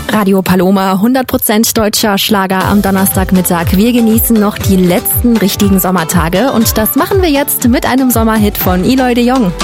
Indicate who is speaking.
Speaker 1: Radio Paloma, 100% deutscher Schlager am Donnerstagmittag. Wir genießen noch die letzten richtigen Sommertage und das machen wir jetzt mit einem Sommerhit von Eloy de Jong.